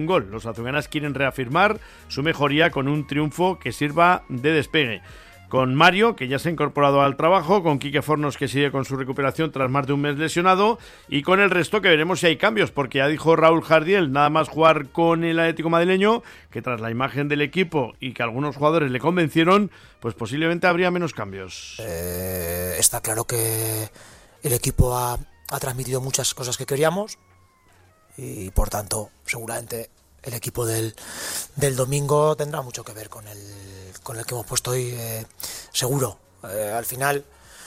un gol. Los azulgranas quieren reafirmar su mejoría con un triunfo que sirva de despegue. Con Mario, que ya se ha incorporado al trabajo, con Quique Fornos, que sigue con su recuperación tras más de un mes lesionado, y con el resto que veremos si hay cambios, porque ya dijo Raúl Jardiel, nada más jugar con el Atlético madrileño, que tras la imagen del equipo y que algunos jugadores le convencieron, pues posiblemente habría menos cambios. Está claro que el equipo ha transmitido muchas cosas que queríamos y por tanto seguramente el equipo del domingo tendrá mucho que ver con el que hemos puesto hoy, seguro. Al final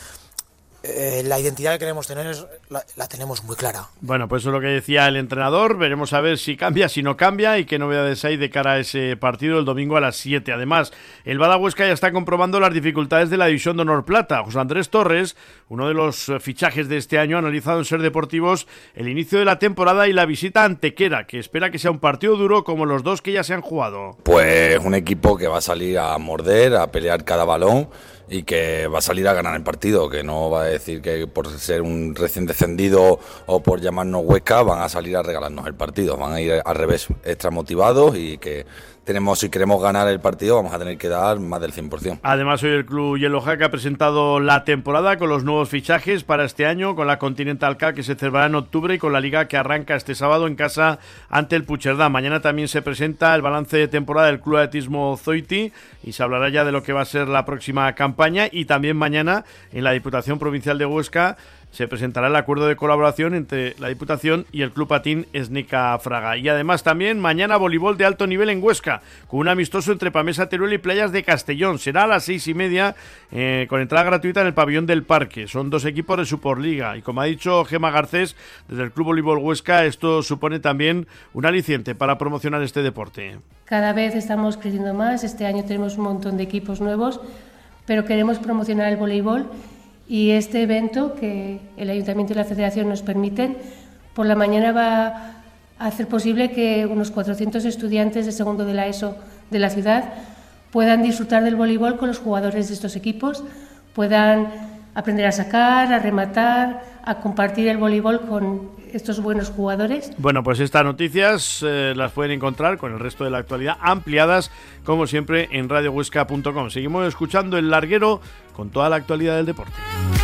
la identidad que queremos tener la tenemos muy clara. Bueno, pues eso es lo que decía el entrenador. Veremos a ver si cambia, si no cambia y qué novedades hay de cara a ese partido el domingo a las 7. Además, el Bada Huesca ya está comprobando las dificultades de la División de Honor Plata. José Andrés Torres, uno de los fichajes de este año, ha analizado en Ser Deportivos el inicio de la temporada y la visita a Antequera, que espera que sea un partido duro como los dos que ya se han jugado. Pues un equipo que va a salir a morder, a pelear cada balón y que va a salir a ganar el partido, que no va a decir que por ser un recién descendido o por llamarnos Huesca van a salir a regalarnos el partido, van a ir al revés, extra motivados y que si queremos ganar el partido vamos a tener que dar más del 100%. Además, hoy el club Yellow Jack ha presentado la temporada con los nuevos fichajes para este año, con la Continental Cup que se celebrará en octubre y con la Liga que arranca este sábado en casa ante el Puigcerdá. Mañana también se presenta el balance de temporada del Club Atletismo Zoiti y se hablará ya de lo que va a ser la próxima campaña, y también mañana en la Diputación Provincial de Huesca se presentará el acuerdo de colaboración entre la Diputación y el Club Patín Esnica Fraga. Y además también mañana voleibol de alto nivel en Huesca, con un amistoso entre Pamesa Teruel y Playas de Castellón. Será a las 6:30 con entrada gratuita en el pabellón del Parque. Son dos equipos de Superliga y, como ha dicho Gema Garcés desde el Club Voleibol Huesca, esto supone también un aliciente para promocionar este deporte. Cada vez estamos creciendo más. Este año tenemos un montón de equipos nuevos, pero queremos promocionar el voleibol. Y este evento que el Ayuntamiento y la Federación nos permiten, por la mañana va a hacer posible que unos 400 estudiantes de segundo de la ESO de la ciudad puedan disfrutar del voleibol con los jugadores de estos equipos, puedan aprender a sacar, a rematar, a compartir el voleibol con estos buenos jugadores. Bueno, pues estas noticias las pueden encontrar con el resto de la actualidad ampliadas, como siempre, en radiohuesca.com. Seguimos escuchando El Larguero con toda la actualidad del deporte.